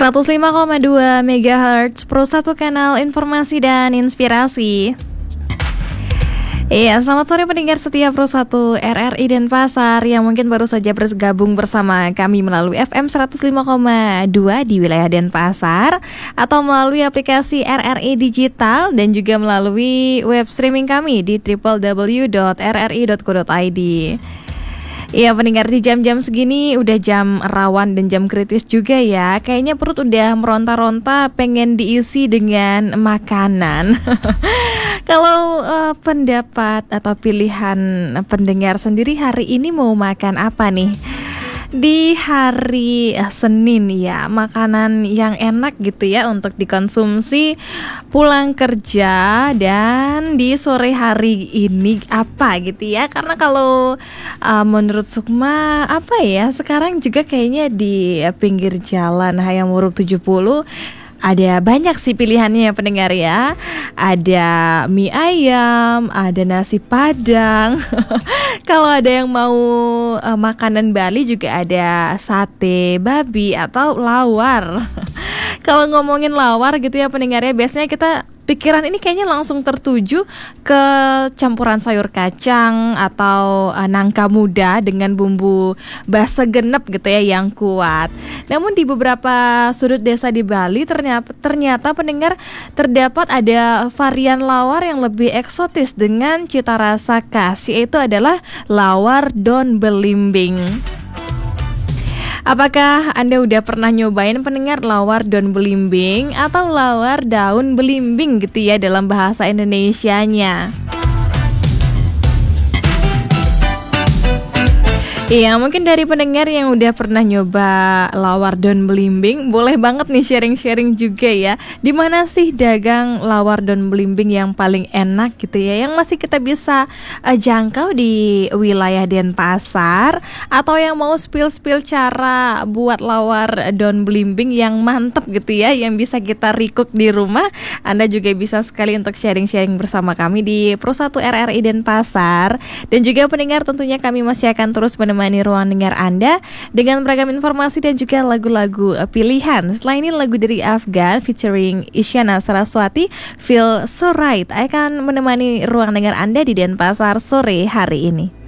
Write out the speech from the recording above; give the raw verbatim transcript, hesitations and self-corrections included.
seratus lima koma dua megahertz Pro satu kanal informasi dan inspirasi. Iya, selamat sore pendengar setia Pro satu R R I Denpasar yang mungkin baru saja bergabung bersama kami melalui F M seratus lima koma dua di wilayah Denpasar atau melalui aplikasi R R I Digital dan juga melalui web streaming kami di w w w dot r r i dot co dot i d. Iya pendengar, di jam-jam segini udah jam rawan dan jam kritis juga ya. Kayaknya perut udah meronta-ronta pengen diisi dengan makanan. Kalau uh, pendapat atau pilihan pendengar sendiri hari ini mau makan apa nih? Di hari Senin ya, makanan yang enak gitu ya untuk dikonsumsi pulang kerja dan di sore hari ini apa gitu ya. Karena kalau uh, menurut Sukma apa ya, sekarang juga kayaknya di pinggir jalan Hayam Wuruk tujuh puluh ada banyak sih pilihannya ya pendengar ya. Ada mie ayam, ada nasi padang. Kalau ada yang mau uh, makanan Bali juga ada sate babi atau lawar. Kalau ngomongin lawar gitu ya pendengar ya, biasanya kita pikiran ini kayaknya langsung tertuju ke campuran sayur kacang atau uh, nangka muda dengan bumbu basa genep gitu ya yang kuat. Namun di beberapa sudut desa di Bali ternyata, ternyata pendengar terdapat ada varian lawar yang lebih eksotis dengan cita rasa khas, yaitu adalah lawar daun belimbing. Apakah Anda udah pernah nyobain pendengar lawar daun belimbing atau lawar daun belimbing gitu ya dalam bahasa Indonesianya? Iya, mungkin dari pendengar yang udah pernah nyoba lawar daun belimbing, boleh banget nih sharing-sharing juga ya. Di mana sih dagang lawar daun belimbing yang paling enak gitu ya, yang masih kita bisa uh, jangkau di wilayah Denpasar, atau yang mau spill-spill cara buat lawar daun belimbing yang mantep gitu ya, yang bisa kita recook di rumah. Anda juga bisa sekali untuk sharing-sharing bersama kami di Pro satu R R I Denpasar. Dan juga pendengar, tentunya kami masih akan terus menemani menemani ruang dengar Anda dengan beragam informasi dan juga lagu-lagu pilihan. Setelah ini lagu dari Afgan featuring Isyana Saraswati, Feel So Right akan menemani ruang dengar Anda di Denpasar sore hari ini.